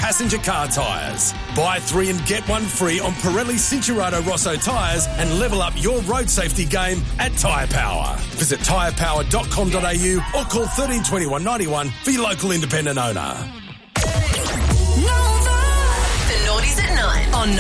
passenger car tyres. Buy 3 and get 1 free on Pirelli Cinturato Rosso tyres and level up your road safety game at Tyre Power. Visit tyrepower.com.au or call 13 21 91 for your local independent owner. The Naughties at 9 on